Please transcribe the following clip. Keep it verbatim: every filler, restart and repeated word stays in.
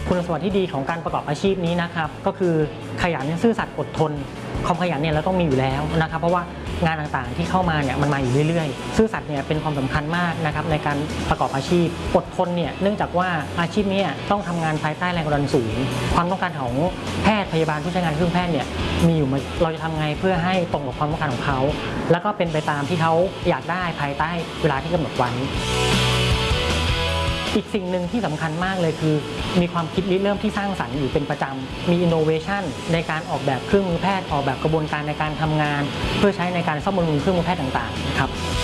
คุณสมบัติที่ดีของการประกอบอาชีพนี้นะครับก็คือขยันซื่อสัตย์อดทนความขยันเนี่ยเราต้องมีอยู่แล้วนะครับเพราะว่างานต่างๆที่เข้ามาเนี่ยมันมาอยู่เรื่อยๆซื่อสัตย์เนี่ยเป็นความสำคัญมากนะครับในการประกอบอาชีพอดทนเนี่ยเนื่องจากว่าอาชีพนี้ต้องทำงานภายใต้แรงกดดันสูงความต้องการของแพทย์พยาบาลผู้ใช้งานเครื่องแพทย์เนี่ยมีอยู่เราจะทำไงเพื่อให้ตรงกับความต้องการของเขาแล้วก็เป็นไปตามที่เขาอยากได้ภายใต้เวลาที่กำหนดไว้อีกสิ่งหนึ่งที่สำคัญมากเลยคือมีความคิดริเริ่มที่สร้างสรรค์อยู่เป็นประจำมีอินโนเวชันในการออกแบบเครื่องมือแพทย์ออกแบบกระบวนการในการทำงานเพื่อใช้ในการซ่อมบำรุงเครื่องมือแพทย์ต่างๆครับ